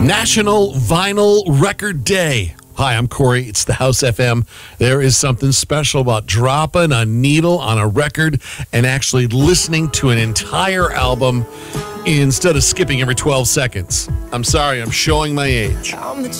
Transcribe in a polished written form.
National Vinyl Record Day. Hi, I'm Corey. It's the House FM. There is something special about dropping a needle on a record and actually listening to an entire album instead of skipping every 12 seconds. I'm sorry, I'm showing my age.